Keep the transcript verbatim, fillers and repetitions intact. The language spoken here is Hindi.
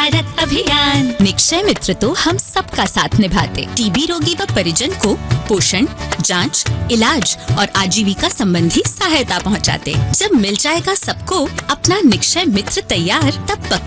भारत अभियान। निक्षय मित्र तो हम सबका साथ निभाते। टीबी रोगी व परिजन को पोषण, जांच, इलाज और आजीविका संबंधी सहायता पहुंचाते। जब मिल जाएगा सबको अपना निक्षय मित्र तैयार, तब